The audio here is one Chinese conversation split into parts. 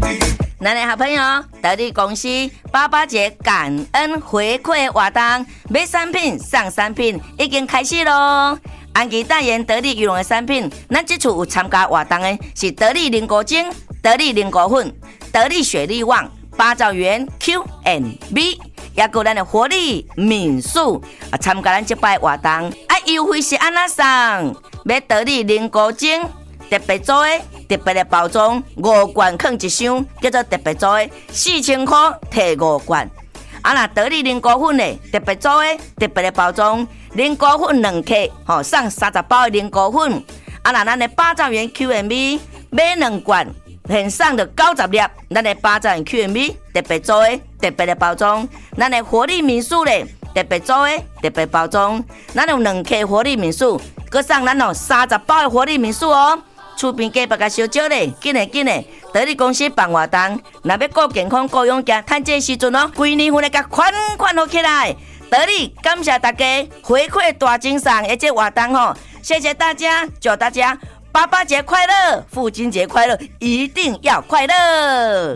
咱的好朋友得力公司88节感恩回馈活动，买产品送产品已经开始咯。安琪代言得力羽绒的产品，咱这次有参加活动的是得力凝固精、得力凝固粉、得力雪力旺、八兆元 Q&B， 也有咱的活力民宿参加咱这摆活动，优惠是安那送？买得力凝固精特别做的。特别的包装，5罐放一箱，叫做特别做的，4000块摕5罐。那得力凝固粉的特别做的特别的包装，凝固粉2克，送30包的凝固粉。那咱的8兆元 Q&B 买2罐，现送就90粒。咱的8兆元 Q&B 特别做的特别的包装，咱的活力民宿咧特别做的特别包装，咱有2克活力民宿，佮送咱30包的活力民宿哦。厝边隔壁甲烧酒咧，紧嘞！得力公司办活动，若要顾健康、顾养家，趁这时阵哦，规年份来甲款好起来。得力感谢大家回馈大精上的这活动吼，谢谢大家，祝大家88节快乐，父亲节快乐，一定要快乐！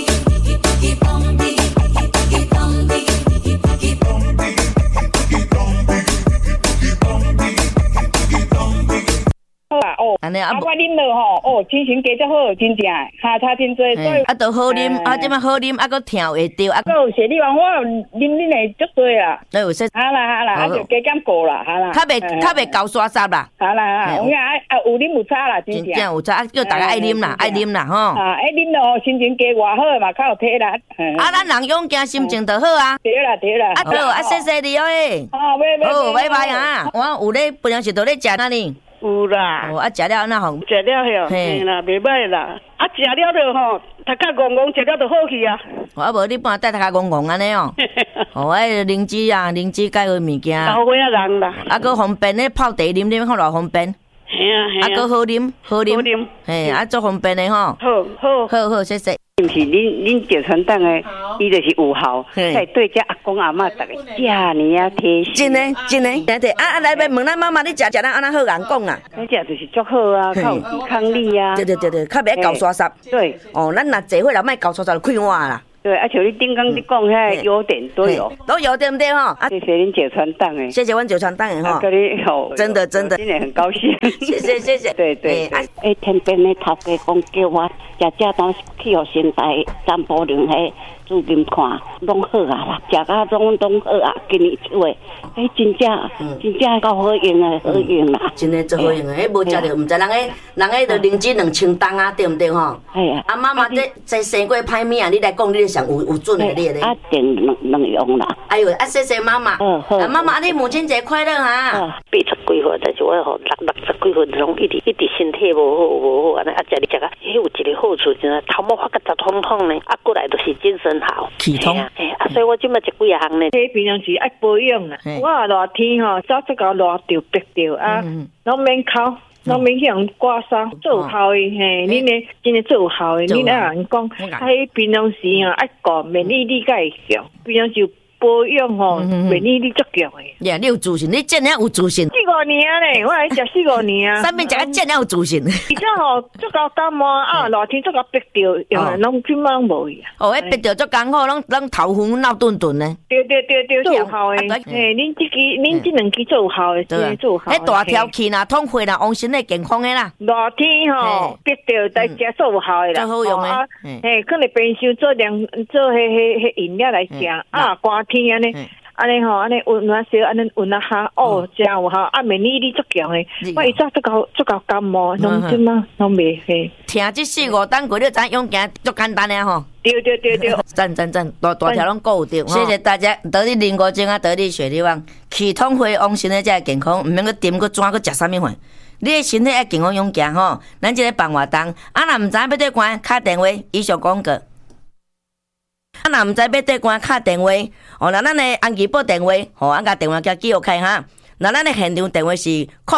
我啉了吼，精神加足好，真正下差真多，所以都好啉，这么好啉，还佫听会着， 有雪力王，我啉恁的足多啦。 有说， 好啦，就加减过啦，好啦。 较袂够刷沙啦。 好啦，有影有啉有差啦，真正有差，叫大家爱啉啦，吼。 爱啉了心情加偌好嘛，较有体力。 咱人勇敢，心情就好啊。 对啦。 好，谢谢你诶。好，拜拜啊！我有咧，平常时都咧食哪里？ 有啦， 食了安那好？ 食了哟，嘿啦，袂歹啦。食了就吼，头壳戆戆，食了就好去啊。 无你帮我带头壳戆戆安尼哦。灵芝啊，灵芝介好物件。 老岁仔人啦。 佫方便咧泡茶啉，看偌方便。 嘿啊。 佫好啉。嘿，足方便的吼。好，谢谢。 是毋是恁石川党的，伊就是有效，在对遮阿公阿嬷逐个遮尔啊贴心。 真的，对来问咱妈妈，你食咱安那好人讲啊？ 你食就是足好啊，较有抵抗力啊。 对，较袂搞刷沙。 对。 咱若坐伙了，莫搞刷沙就开换啦。 对，像你顶刚你讲遐优点都有， 对不对吼？ 谢谢恁石川党诶， 谢谢阮石川党诶吼。真的， 真的很高兴。 谢谢。对。 天边的头家讲叫我食当去互身体散步量迄注金看，拢好啊啦，食甲拢好啊，今年出诶，真正够好用诶，好用啦。 真诶，最好用诶，无食着毋知人诶着灵芝2000担啊，对毋对吼？ 系啊。 妈妈这生过歹命啊，你来讲，你上有准诶，你咧。 定能用啦。 哎呦，谢谢妈妈。好。妈妈，你母亲节快乐哈 ！80几岁，但是我吼60几岁，拢一直身体无好，安尼食你食啊，迄有一个好处，就是头毛发甲杂通通呢，过来都是精神好。 气通。 所以我即摆食几项呢。 迄平常时爱保养啦。我热天吼，早出到热着白着啊，拢免哭。拢免去用刮痧，做有效的嘿，恁咧真诶做有效的，恁咧人讲，迄平常时吼爱讲免疫力较会强，平常时保养吼免疫力足强诶。 呀，你有自信，你真正有自信。 4-5年咧，我来食4-5年啊。 上面食个真正有自信。 而且吼，足够感冒啊，热天足够逼着，拢基本拢无去啊。 迄逼着足艰苦，拢头昏闹顿顿呢。 对，做有效诶。嘿，恁这两支做有效诶，真做有效。 迄大条气啦，通血啦，旺身体健康诶啦。 热天吼，逼着在食做有效诶啦。 最好用诶。 嘿，可能平时做迄饮料来食啊，寒天安尼吼，安尼温啊烧，安尼温啊下，真有效，免疫力足强诶。我以前足够感冒，拢即嘛拢袂嘿。 听这4-5档过，你知用行足简单诶吼。 对。 赞，大条拢顾着。谢谢大家，得力凝固精啊，得力雪力旺，气通血旺身体才会健康，毋免去点去转去食啥物货。你的身体爱健康勇健吼，咱即个办活动，若毋知要对关，敲电话以上广告。若毋知要对关，敲电话，若咱的安琪报电话，俺甲电话叫记录开哈。若咱的现场电话是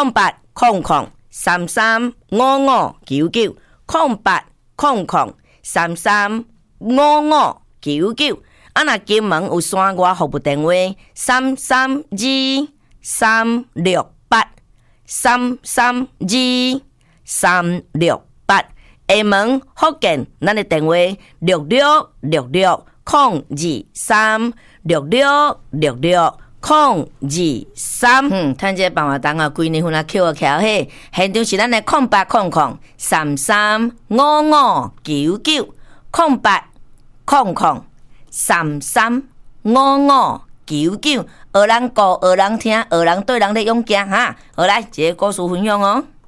0800335599，0800335599。若金门有山外服务电话332-368，332-368。 厦门、福建，咱的电话6666022366660223。趁这办活动啊，规年份啊扣起嘿，现场是咱的0800335599，0800335599，学人教、学人听、学人对人咧勇行哈。好来，这个故事分享哦。